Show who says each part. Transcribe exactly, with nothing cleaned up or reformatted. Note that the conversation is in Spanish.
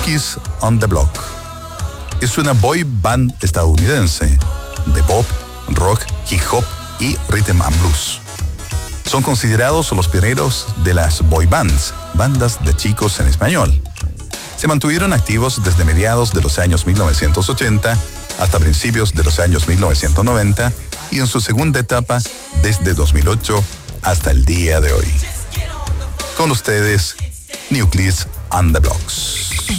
Speaker 1: Kids on the Block. Es una boy band estadounidense de pop, rock, hip hop y rhythm and blues. Son considerados los pioneros de las boy bands, bandas de chicos en español. Se mantuvieron activos desde mediados de los años mil novecientos ochenta hasta principios de los años mil novecientos noventa y en su segunda etapa desde dos mil ocho hasta el día de hoy. Con ustedes, New Kids on the Blocks.